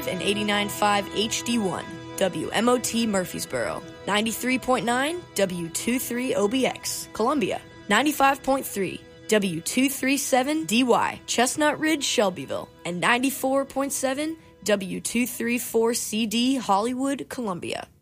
89.5 and 89.5 HD1, WMOT Murfreesboro, 93.9 W23OBX, Columbia, 95.3 W237DY, Chestnut Ridge, Shelbyville, and 94.7 W234CD, Hollywood, Columbia.